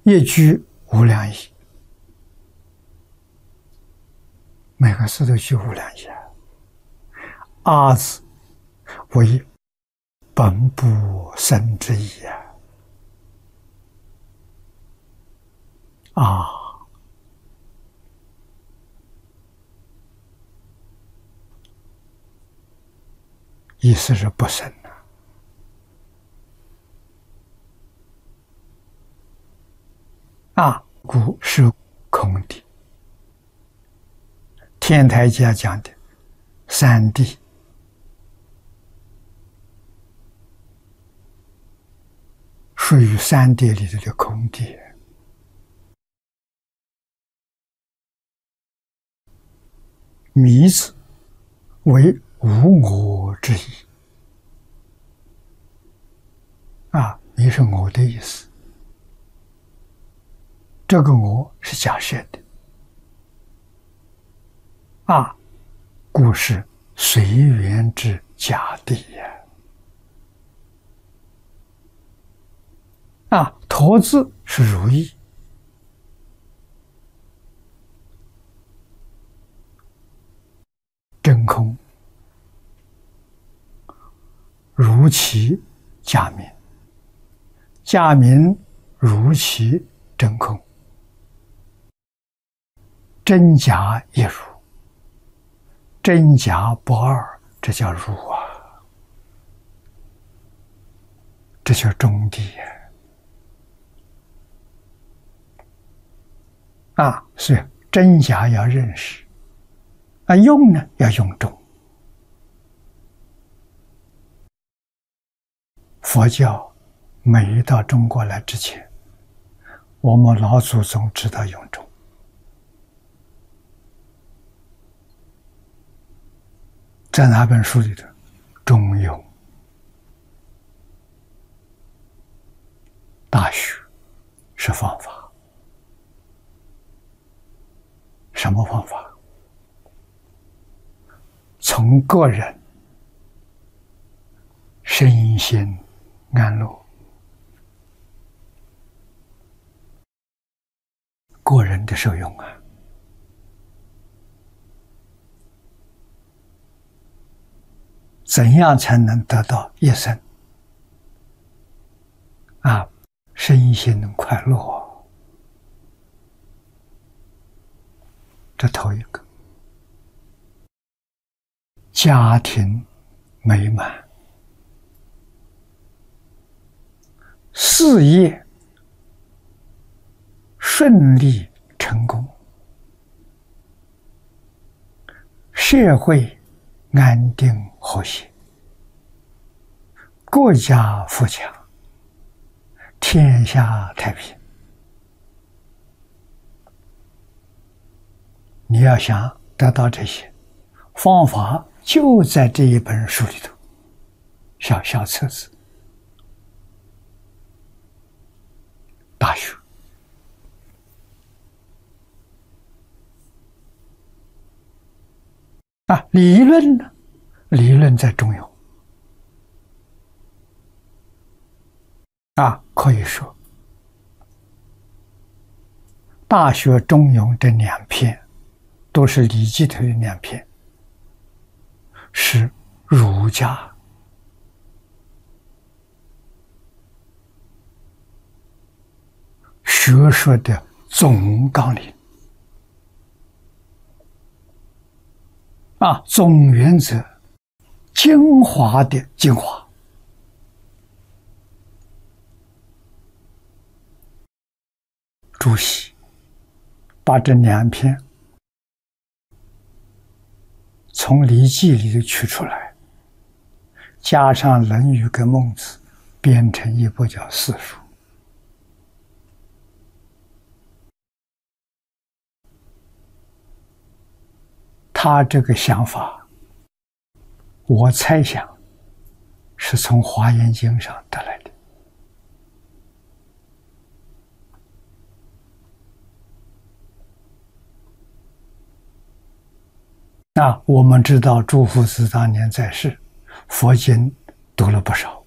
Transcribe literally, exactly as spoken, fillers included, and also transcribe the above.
一句无量义，每个字都具无量义啊。阿字为本不生之意啊！啊，意思是不生啊！啊，故是空谛。天台家讲的三谛，属于三谛里头的空谛。迷字为无我之意啊，迷是我的意思，这个我是假设的啊，故是随缘之假谛呀。啊，陀字是如意，真空，如其假名，假名如其真空，真假一如，真假不二，这叫如啊，这叫中谛呀。啊，所以真假要认识，啊，用呢要用中。佛教没到中国来之前，我们老祖宗知道用中，在哪本书里头？中庸、大学是方法。什么方法？从个人身心安乐，个人的受用啊，怎样才能得到一生啊身心快乐？这头一个，家庭美满，事业顺利成功，社会安定和谐，国家富强，天下太平。你要想得到这些方法，就在这一本书里头，小小册子，大学。啊，理论呢？理论在中庸。啊，可以说，大学、中庸这两篇都是礼记头的两篇，是儒家学说的总纲领啊，总原则，精华的精华。朱熹把这两篇从《礼记》里头取出来，加上《论语》跟《孟子》，编成一部叫四书。他这个想法，我猜想是从《华严经》上得来的。那我们知道，朱夫子当年在世，佛经读了不少，